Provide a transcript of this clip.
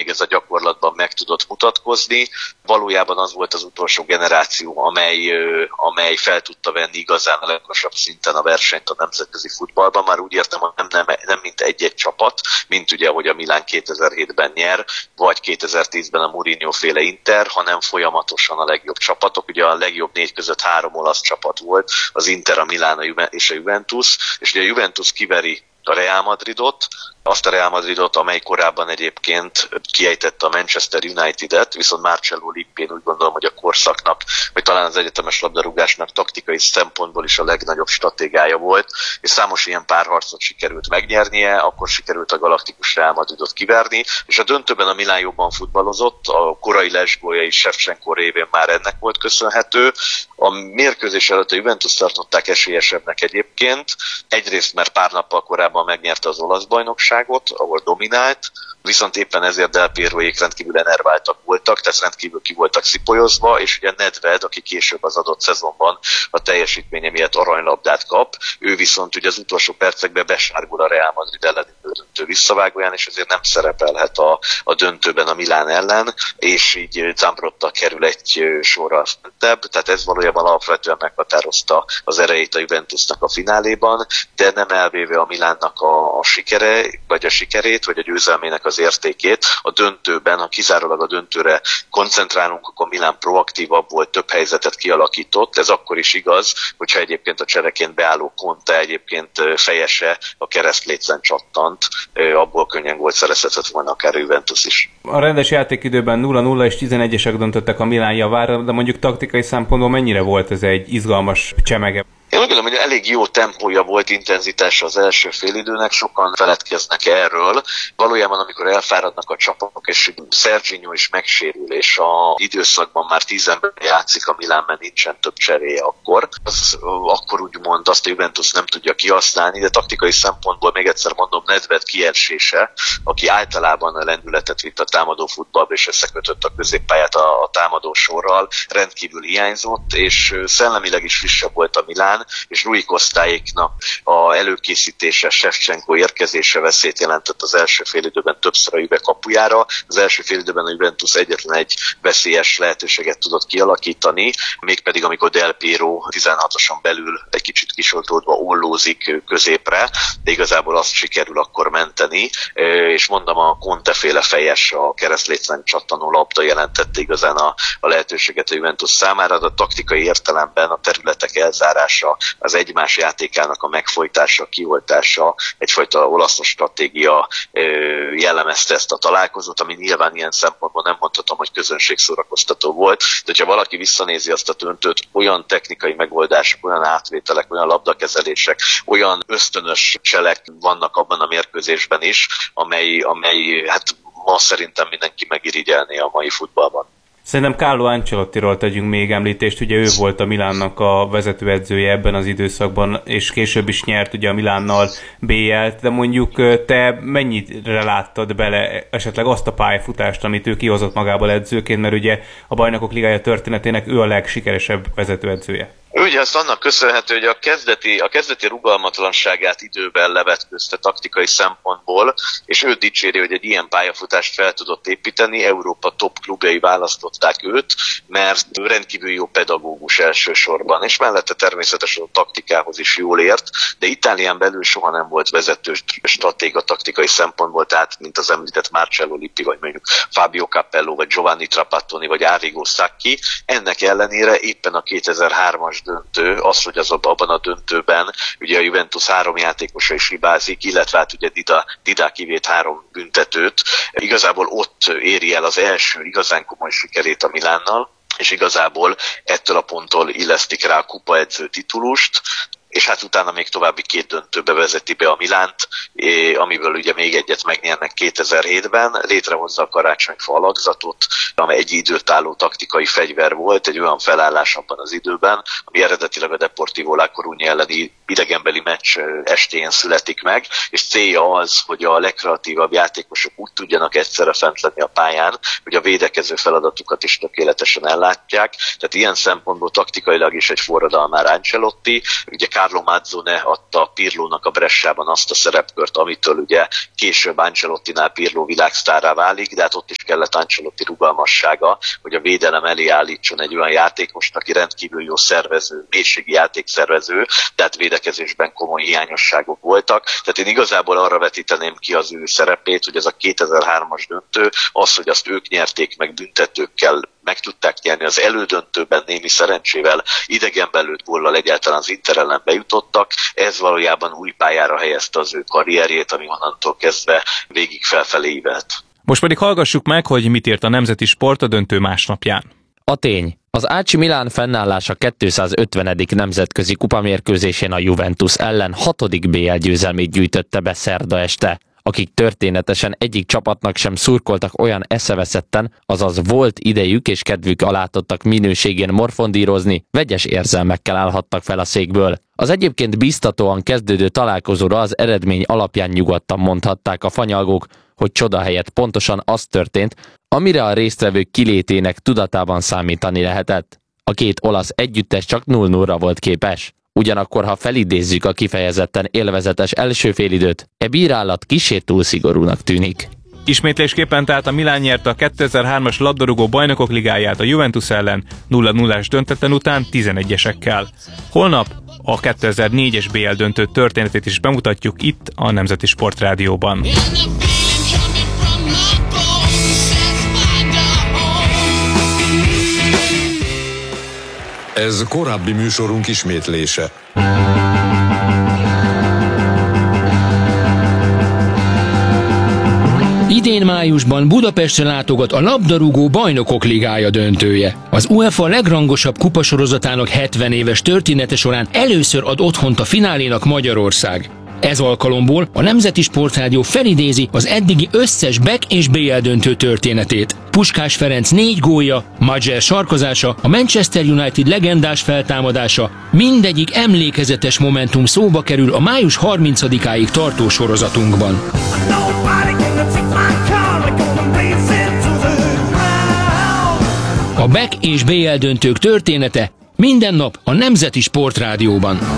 még ez a gyakorlatban meg tudott mutatkozni. Valójában az volt az utolsó generáció, amely fel tudta venni igazán a legmagasabb szinten a versenyt a nemzetközi futballban. Már úgy értem, hogy nem mint egy-egy csapat, mint ugye, hogy a Milán 2007-ben nyer, vagy 2010-ben a Mourinho-féle Inter, hanem folyamatosan a legjobb csapatok. Ugye a legjobb 4 között 3 olasz csapat volt, az Inter, a Milán és a Juventus, és ugye a Juventus kiveri a Real Madridot, azt a Real Madridot, amely korábban egyébként kiejtette a Manchester United-et, viszont Marcello Lippén úgy gondolom, hogy a korszaknak, vagy talán az egyetemes labdarúgásnak taktikai szempontból is a legnagyobb stratégája volt, és számos ilyen párharcot sikerült megnyernie, akkor sikerült a galaktikus Real Madridot kiverni, és a döntőben a Milán jobban futballozott, a korai lesgólyai Shevchenko révén már ennek volt köszönhető. A mérkőzés előtt a Juventus tartották esélyesebbnek egyébként, egyrészt mert pár nappal korábban megnyerte az olasz bajnokságot, ahol dominált, viszont éppen ezért Del Pieroék rendkívül enerváltak voltak, tehát rendkívül ki voltak szipolyozva, és ugye Nedved, aki később az adott szezonban a teljesítménye miatt aranylabdát kap, ő viszont ugye az utolsó percekben besárgul a Real Madrid elleni döntő visszavágóján, és ezért nem szerepelhet a döntőben a Milán ellen, és így Zambrotta kerül egy sorral föntebb, tehát ez valójában alapvetően meghatározta az erejét a Juventusnak a fináléban, de nem elvéve a Milánnak a sikere, vagy a sikerét, vagy a győzelmének az értékét. A döntőben, ha kizárólag a döntőre koncentrálunk, akkor Milán proaktívabb volt, több helyzetet kialakított. Ez akkor is igaz, hogyha egyébként a csereként beálló Conte egyébként fejese a keresztlécen csattant, abból könnyen gólt szerezhetett volna akár a Juventus is. A rendes játékidőben 0-0 és 11-esek döntöttek a Milán javára, de mondjuk taktikai szempontból mennyire volt ez egy izgalmas csemege? Én úgy gondolom, hogy elég jó tempója volt, intenzitása az első félidőnek, sokan feledkeznek erről. Valójában, amikor elfáradnak a csapatok, és Serginho is megsérül, és a időszakban már 10 ember játszik a Milánben, nincsen több cseréje akkor úgymond azt a Juventus nem tudja kihasználni, de taktikai szempontból még egyszer mondom, Nedved kiesése, aki általában a lendületet vitt a támadó futballba, és összekötött a középpályát a támadó sorral, rendkívül hiányzott, és szellemileg is frissebb volt a Milán, és Rui Costáéknak a előkészítése, Shevchenko érkezése veszélyt jelentett az első félidőben többször a Juve kapujára. Az első félidőben a Juventus egyetlen egy veszélyes lehetőséget tudott kialakítani, mégpedig amikor Del Piero 16-oson belül egy kicsit kisoltódva ollózik középre, de igazából azt sikerül akkor menteni, és mondom, a Conte-féle fejes, a keresztlécen csattanó labda jelentette igazán a lehetőséget a Juventus számára, de a taktikai értelemben a területek elzárása, az egymás játékának a megfojtása, kioltása, egyfajta olasz stratégia jellemezte ezt a találkozót, ami nyilván ilyen szempontból nem mondhatom, hogy közönségszórakoztató volt, de hogyha valaki visszanézi azt a döntőt, olyan technikai megoldások, olyan átvételek, olyan labdakezelések, olyan ösztönös cselek vannak abban a mérkőzésben is, amely hát ma szerintem mindenki megirigyelné a mai futballban. Szerintem Carlo Ancelottiról tegyünk még említést, ugye ő volt a Milánnak a vezetőedzője ebben az időszakban, és később is nyert ugye a Milánnal BL-t, de mondjuk te mennyire láttad bele esetleg azt a pályafutást, amit ő kihozott magából edzőként, mert ugye a Bajnokok Ligája történetének ő a legsikeresebb vezetőedzője. Ugye ezt annak köszönhető, hogy a kezdeti rugalmatlanságát időben levetközte taktikai szempontból, és ő dicséri, hogy egy ilyen pályafutást fel tudott építeni, Európa top klubjai választották őt, mert rendkívül jó pedagógus elsősorban, és mellette természetesen a taktikához is jól ért, de Itálián belül soha nem volt vezető stratéga taktikai szempontból, tehát mint az említett Marcello Lippi, vagy mondjuk Fabio Capello, vagy Giovanni Trapattoni, vagy Arrigo Sacchi. Ennek ellenére éppen a 2003-as döntő, az, hogy abban a döntőben ugye a Juventus 3 játékosa is hibázik, illetve hát ugye Dida kivét 3 büntetőt. Igazából ott éri el az első igazán komoly sikerét a Milánnal, és igazából ettől a ponttól illesztik rá a kupaedző titulust, és hát utána még további 2 döntőbe vezeti be a Milánt, amiből ugye még egyet megnyernek 2007-ben, létrehozza a karácsonyfa alakzatot, amely egy időtálló taktikai fegyver volt, egy olyan felállás abban az időben, ami eredetileg a Deportivo La Coruña elleni idegenbeli meccs estéjén születik meg, és célja az, hogy a legkreatívabb játékosok úgy tudjanak egyszerre fent lenni a pályán, hogy a védekező feladatukat is tökéletesen ellátják. Tehát ilyen szempontból taktikailag is egy forradalmár Ancelotti, ugye Carlo Mazzone adta Pirlónak a Bressában azt a szerepkört, amitől ugye később Ancelottinál Pirlo világsztárrá válik, de hát ott is kellett Ancelotti rugalmassága, hogy a védelem elé állítson egy olyan játékost, aki rendkívül jó szervező, mélységi játékszervező, tehát védekezésben komoly hiányosságok voltak. Tehát én igazából arra vetíteném ki az ő szerepét, hogy ez a 2003-as döntő, az, hogy azt ők nyerték meg büntetőkkel, meg tudták nyerni az elődöntőben némi szerencsével, idegenben lőtt góllal egyáltalán az Inter ellen bejutottak, ez valójában új pályára helyezte az ő karrierjét, ami onnantól kezdve végig felfelé ívelt. Most pedig hallgassuk meg, hogy mit írt a Nemzeti Sport a döntő másnapján. A tény. Az AC Milan fennállása 250. nemzetközi kupamérkőzésén a Juventus ellen 6. BL győzelmét gyűjtötte be szerda este. Akik történetesen egyik csapatnak sem szurkoltak olyan eszeveszetten, azaz volt idejük és kedvük alátottak minőségén morfondírozni, vegyes érzelmekkel állhattak fel a székből. Az egyébként biztatóan kezdődő találkozóra az eredmény alapján nyugodtan mondhatták a fanyalgók, hogy csoda helyett pontosan az történt, amire a résztvevők kilétének tudatában számítani lehetett. A két olasz együttes csak 0-0-ra volt képes. Ugyanakkor, ha felidézzük a kifejezetten élvezetes első félidőt, e bírálat kissé túl szigorúnak tűnik. Ismétlésképpen tehát a Milán nyerte a 2003-as labdarúgó bajnokok ligáját a Juventus ellen 0-0-ás döntetlen után 11-esekkel. Holnap a 2004-es BL döntő történetét is bemutatjuk itt a Nemzeti Sportrádióban. Ez korábbi műsorunk ismétlése. Idén májusban Budapestre látogat a labdarúgó bajnokok ligája döntője. Az UEFA legrangosabb kupasorozatának 70 éves története során először ad otthont a finálénak Magyarország. Ez alkalomból a Nemzeti Sportrádió felidézi az eddigi összes BEK és BL döntő történetét. Puskás Ferenc 4 gólja, Majer sarkozása, a Manchester United legendás feltámadása, mindegyik emlékezetes momentum szóba kerül a május 30-áig tartó sorozatunkban. A BEK és BL döntők története minden nap a Nemzeti Sportrádióban.